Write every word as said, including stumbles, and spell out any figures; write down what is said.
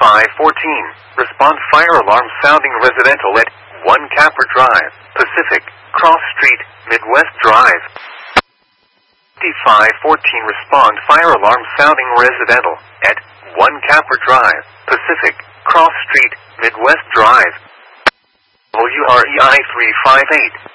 fifty-five fourteen. Respond fire alarm sounding residential at one Capper Drive, Pacific, Cross Street, Midwest Drive. fifty-five fourteen. Respond fire alarm sounding residential at one Capper Drive, Pacific, Cross Street, Midwest Drive. W R E I three five eight.